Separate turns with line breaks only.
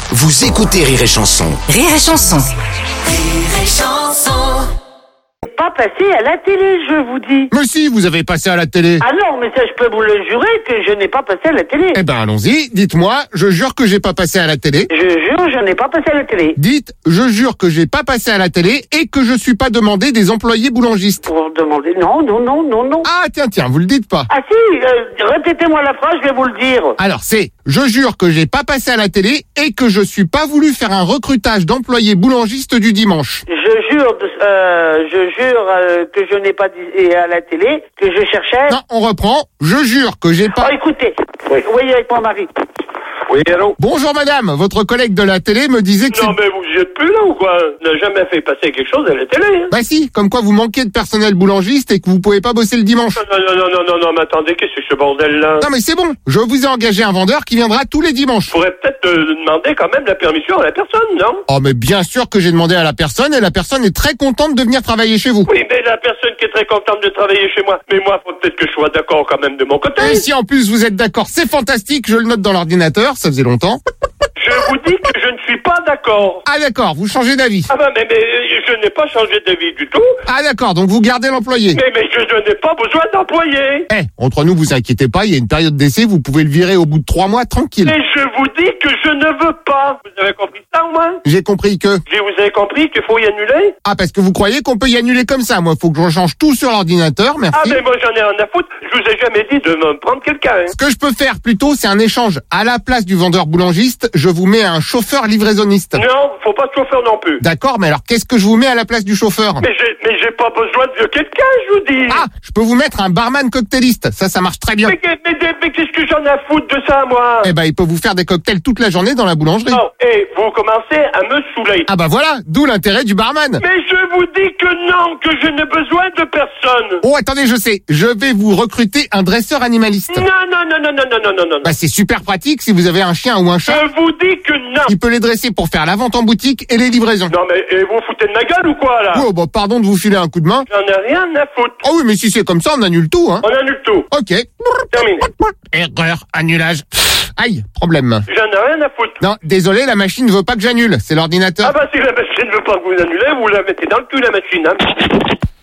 Vous écoutez Rire et Chanson.
Rire et Chanson.
Rire et Chanson.
Pas passé à la télé, je vous dis.
Mais si, vous avez passé à la télé.
Ah non, mais ça, je peux vous le jurer que je n'ai pas passé à la télé.
Eh ben, allons-y. Dites-moi, je jure que j'ai pas passé à la télé.
Je jure, je n'ai pas passé à la télé.
Dites, je jure que j'ai pas passé à la télé et que je suis pas demandé des employés boulangistes.
Pour demander, non.
Ah, tiens, vous le dites pas.
Ah si, répétez-moi la phrase, je vais vous le dire.
Alors, c'est, je jure que j'ai pas passé à la télé et que je suis pas voulu faire un recrutage d'employés boulangistes du dimanche.
Je jure que je n'ai pas dit à la télé, que je cherchais...
Non, on reprend. Je jure que j'ai pas...
Oh, écoutez, voyez avec mon mari.
Oui, allô?
Bonjour madame, votre collègue de la télé me disait que
Non, mais vous y êtes plus là ou quoi? On n'a jamais fait passer quelque chose à la télé, hein?
Bah si, comme quoi vous manquez de personnel boulangiste et que vous pouvez pas bosser le dimanche.
Non, mais attendez, qu'est-ce que c'est ce bordel-là?
Non mais c'est bon, je vous ai engagé un vendeur qui viendra tous les dimanches.
Je pourrais peut-être demander quand même la permission à la personne, non?
Oh mais bien sûr que j'ai demandé à la personne et la personne est très contente de venir travailler chez vous.
Oui, mais la personne qui est très contente de travailler chez moi. Mais moi, faut peut-être que je sois d'accord quand même de mon côté.
Et si en plus vous êtes d'accord, c'est fantastique, je le note dans l'ordinateur, ça faisait longtemps.
Je vous dis que je ne suis pas d'accord.
Ah d'accord, vous changez d'avis.
Ah bah mais je n'ai pas changé d'avis du tout.
Ah d'accord, donc vous gardez l'employé.
Mais je n'ai pas besoin d'employés.
Eh, entre nous, vous inquiétez pas, il y a une période d'essai, vous pouvez le virer au bout de 3 mois, tranquille.
Et je vous dis que je ne veux pas. Vous avez compris ça au moins?
J'ai compris que...
Vous avez compris qu'il faut y annuler?
Ah, parce que vous croyez qu'on peut y annuler comme ça. Moi, faut que je change tout sur l'ordinateur, merci.
Ah mais moi j'en ai rien à foutre. Je vous ai jamais dit de me prendre quelqu'un. Hein.
Ce que je peux faire plutôt, c'est un échange. À la place du vendeur boulangiste, je vous mets un chauffeur livraisonniste.
Non, faut pas de chauffeur non plus.
D'accord, mais alors qu'est-ce que je vous mets à la place du chauffeur?
Mais j'ai pas besoin de quelqu'un, je vous dis.
Ah, je peux vous mettre un barman cocktailiste. Ça marche très bien.
Mais qu'est-ce que j'en ai à foutre de ça, moi?
Eh ben, il peut vous faire des cocktails toute la journée dans la boulangerie.
Non, vous commencez à me saouler.
Ah bah voilà, d'où l'intérêt du barman.
Mais je vous dis que non, que je n'ai besoin de personne.
Oh, attendez, je sais. Je vais vous recruter un dresseur animaliste.
Non.
Bah, c'est super pratique si vous avez un chien ou un chat.
Je vous dis que non.
Il peut les dresser pour faire la vente en boutique et les livraisons.
Non mais vous foutez de ma gueule ou quoi là?
Oh, bah, pardon de vous filer un coup de main.
J'en ai rien à foutre.
Oh oui, mais si c'est comme ça, on annule tout, hein.
On annule tout.
Ok.
Terminé.
Erreur, annulage. Aïe, problème.
J'en ai rien à foutre.
Non, désolé, la machine ne veut pas que j'annule. C'est l'ordinateur.
Ah bah si la machine ne veut pas que vous annulez, vous la mettez dans le cul la machine, hein.